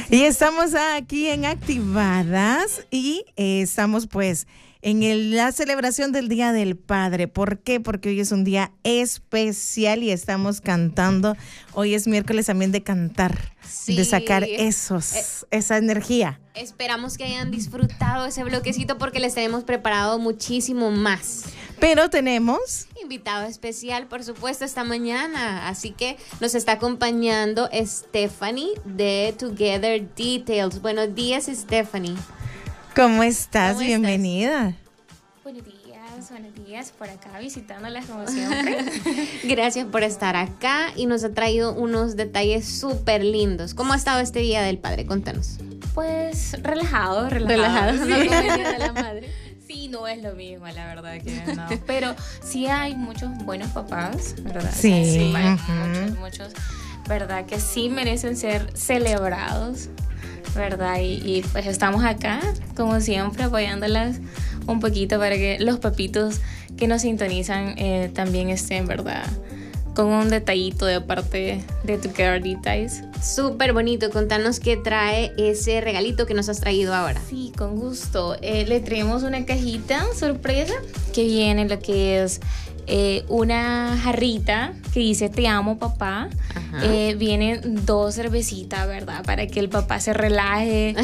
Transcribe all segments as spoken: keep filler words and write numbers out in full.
Y estamos aquí en Activadas y eh, estamos pues en el, la celebración del Día del Padre. ¿Por qué? Porque hoy es un día especial y estamos cantando. Hoy es miércoles también de cantar, sí, de sacar esos, eh, esa energía. Esperamos que hayan disfrutado ese bloquecito porque les tenemos preparado muchísimo más. Pero tenemos invitado especial, por supuesto, esta mañana. Así que nos está acompañando Stephanie de Together Details. Buenos días, Stephanie. ¿Cómo estás? ¿Cómo Bienvenida. Estás? Buenos días, buenos días, por acá visitándolas como siempre. Gracias por estar acá y nos ha traído unos detalles súper lindos. ¿Cómo ha estado este Día del Padre? Contanos. Pues relajado, relajado. Relajado, sí. No como el Día de la Madre. Sí, no es lo mismo, la verdad que no. Pero sí hay muchos buenos papás, ¿verdad? Sí. Sí, hay Uh-huh. muchos, muchos, ¿verdad? Que sí merecen ser celebrados, ¿verdad? Y, y pues estamos acá, como siempre, apoyándolas un poquito para que los papitos que nos sintonizan eh, también estén, ¿verdad? Con un detallito de parte de Together Details. Súper bonito. Contanos qué trae ese regalito que nos has traído ahora. Sí, con gusto. Eh, le traemos una cajita sorpresa que viene lo que es eh, una jarrita que dice te amo papá. Eh, vienen dos cervecitas, ¿verdad? Para que el papá se relaje.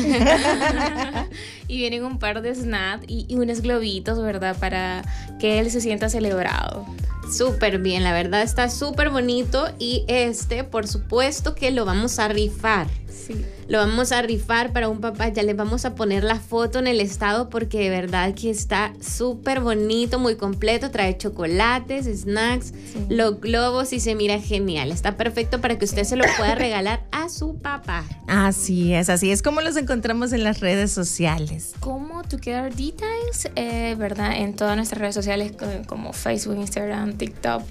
Y vienen un par de snacks y, y unos globitos, ¿verdad? Para que él se sienta celebrado. Súper bien, la verdad está súper bonito y este, por supuesto que lo vamos a rifar. Sí. Lo vamos a rifar para un papá, ya les vamos a poner la foto en el estado porque de verdad que está súper bonito, muy completo, trae chocolates, snacks, sí, los globos y se mira genial. Está perfecto para que usted se lo pueda regalar a su papá. Así es, así es como los encontramos en las redes sociales. Como Together Details, eh, ¿verdad? En todas nuestras redes sociales como Facebook, Instagram, TikTok,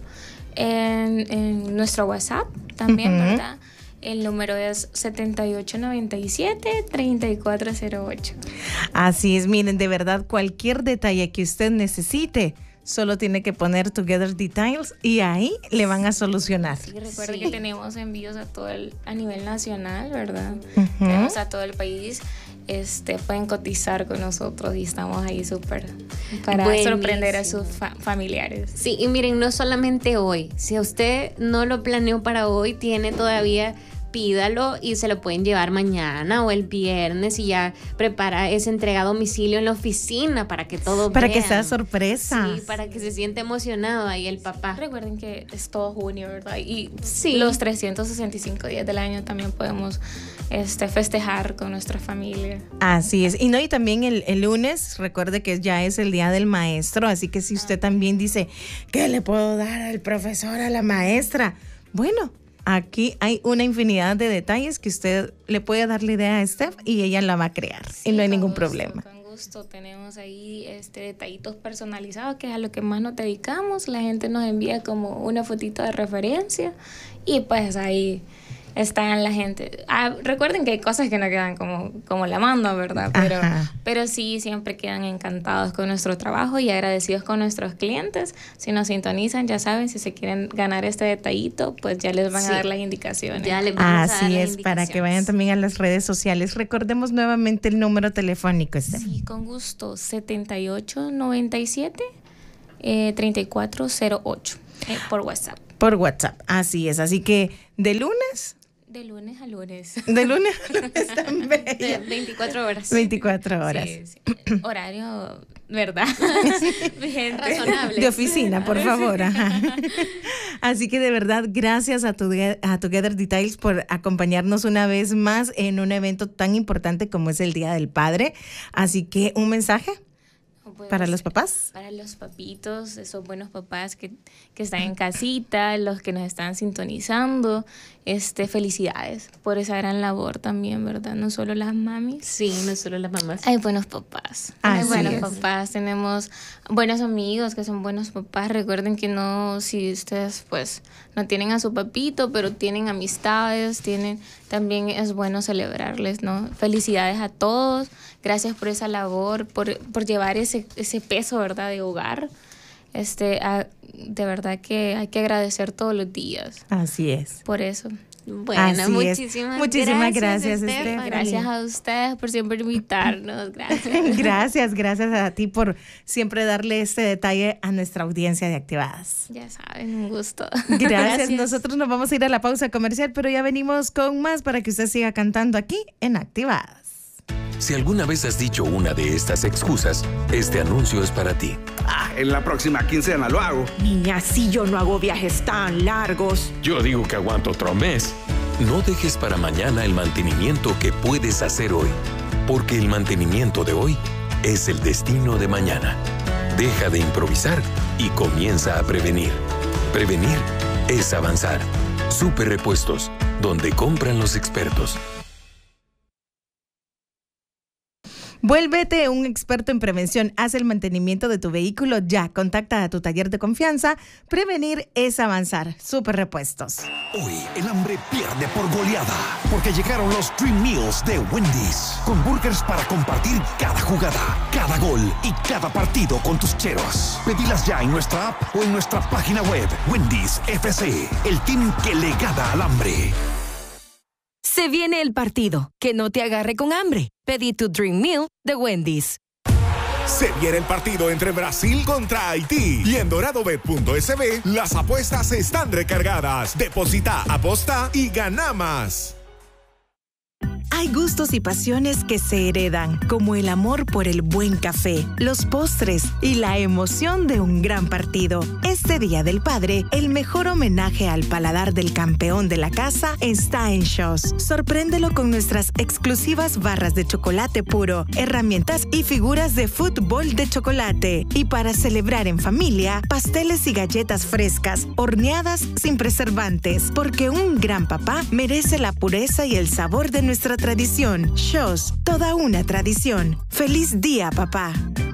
en, en nuestro WhatsApp también, uh-huh, ¿verdad? El número es setenta y ocho noventa y siete, treinta y cuatro cero ocho. Así es, miren, de verdad, cualquier detalle que usted necesite, solo tiene que poner Together Details y ahí le van a solucionar. Sí, recuerde sí. que tenemos envíos a todo el, a nivel nacional, ¿verdad? Uh-huh. Tenemos a todo el país. Este, pueden cotizar con nosotros y estamos ahí súper para Buenísimo. sorprender a sus fa- familiares. Sí, y miren, no solamente hoy. Si usted no lo planeó para hoy, tiene todavía, pídalo y se lo pueden llevar mañana o el viernes y ya prepara esa entrega a domicilio en la oficina para que todo Para vean. que sea sorpresa. Sí, para que se sienta emocionado ahí el papá. Recuerden que es todo junio, ¿verdad? Y sí, los trescientos sesenta y cinco días del año también podemos este, festejar con nuestra familia. Así es. Y no, y también el, el lunes, recuerde que ya es el Día del Maestro, así que si usted también dice, ¿qué le puedo dar al profesor, a la maestra? Bueno, aquí hay una infinidad de detalles que usted le puede dar la idea a Steph y ella la va a crear. Sí, y no hay ningún gusto, problema. Con gusto, tenemos ahí este detallitos personalizados que es a lo que más nos dedicamos. La gente nos envía como una fotito de referencia y pues ahí están la gente. Ah, recuerden que hay cosas que no quedan como, como la mando, ¿verdad? Pero, pero sí, siempre quedan encantados con nuestro trabajo y agradecidos con nuestros clientes. Si nos sintonizan, ya saben, si se quieren ganar este detallito, pues ya les van sí. a dar las indicaciones. Ya les vamos Así a dar es, las para que vayan también a las redes sociales. Recordemos nuevamente el número telefónico. ¿Está? Sí, con gusto. setenta y ocho noventa y siete, treinta y cuatro cero ocho eh, por WhatsApp. Por WhatsApp, así es. Así que de lunes... De lunes a lunes. De lunes a lunes tan bella. veinticuatro horas. veinticuatro horas. Sí, sí. Horario, ¿verdad? Gente. Razonable. De oficina, por favor. Ajá. Así que de verdad, gracias a, tu, a Together Details por acompañarnos una vez más en un evento tan importante como es el Día del Padre. Así que un mensaje. Pues, ¿para los papás? Para los papitos, esos buenos papás que, que están en casita, los que nos están sintonizando, este, felicidades por esa gran labor también, ¿verdad? No solo las mamis. Sí, no solo las mamás. Hay buenos papás. Así Hay buenos es. papás, tenemos buenos amigos que son buenos papás. Recuerden que no, si ustedes pues no tienen a su papito, pero tienen amistades, tienen, también es bueno celebrarles, ¿no? Felicidades a todos. Gracias por esa labor, por, por llevar ese, ese peso, ¿verdad?, de hogar. Este, a, de verdad que hay que agradecer todos los días. Así es. Por eso. Bueno, Así muchísimas, es. Muchísimas gracias, gracias, Estefan. Gracias a ustedes por siempre invitarnos. Gracias. Gracias, gracias a ti por siempre darle este detalle a nuestra audiencia de Activadas. Ya saben, un gusto. Gracias. Gracias. Nosotros nos vamos a ir a la pausa comercial, pero ya venimos con más para que usted siga cantando aquí en Activadas. Si alguna vez has dicho una de estas excusas, este anuncio es para ti. Ah, en la próxima quincena lo hago. Niña, si yo no hago viajes tan largos. Yo digo que aguanto otro mes. No dejes para mañana el mantenimiento que puedes hacer hoy, porque el mantenimiento de hoy es el destino de mañana. Deja de improvisar y comienza a prevenir. Prevenir es avanzar. Super Repuestos, donde compran los expertos. Vuélvete un experto en prevención. Haz el mantenimiento de tu vehículo ya. Contacta a tu taller de confianza. Prevenir es avanzar. Super Repuestos. Hoy el hambre pierde por goleada, porque llegaron los Dream Meals de Wendy's, con burgers para compartir cada jugada, cada gol y cada partido con tus cheros. Pedilas ya en nuestra app o en nuestra página web. Wendy's F C, el team que le gana al hambre. Se viene el partido. Que no te agarre con hambre. Pedí tu Dream Meal de Wendy's. Se viene el partido entre Brasil contra Haití. Y en doradobet punto es be las apuestas están recargadas. Deposita, aposta y gana más. Hay gustos y pasiones que se heredan, como el amor por el buen café, los postres y la emoción de un gran partido. Este Día del Padre, el mejor homenaje al paladar del campeón de la casa está en Shaw's. Sorpréndelo con nuestras exclusivas barras de chocolate puro, herramientas y figuras de fútbol de chocolate. Y para celebrar en familia, pasteles y galletas frescas, horneadas sin preservantes, porque un gran papá merece la pureza y el sabor de nuestra tradición. Shaw's, toda una tradición. ¡Feliz día, papá!